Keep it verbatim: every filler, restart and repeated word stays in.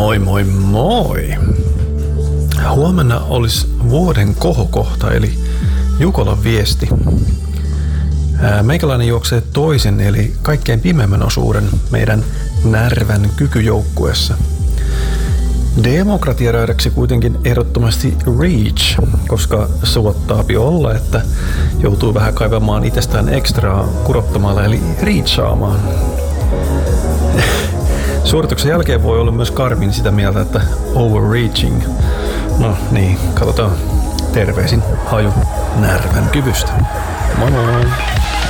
Moi moi moi! Huomenna olisi vuoden kohokohta eli Jukolan viesti. Meikäläinen juoksee toisen eli kaikkein pimeimmän osuuden meidän Närvän kykyjoukkueessa. Demokratiaraadaksi kuitenkin ehdottomasti Reach, koska suottaapi olla, että joutuu vähän kaivamaan itsestään ekstraa kurottamalla eli reachaamaan. Suorituksen jälkeen voi olla myös Karmin sitä mieltä, että overreaching. No niin, katsotaan. Terveisin Haju Närvän kyvystä. Moi moi!